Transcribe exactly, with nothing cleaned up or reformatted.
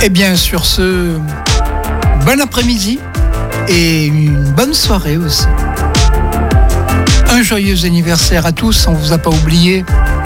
Et bien sur ce, bon après-midi et une bonne soirée aussi. Un joyeux anniversaire à tous, on ne vous a pas oublié.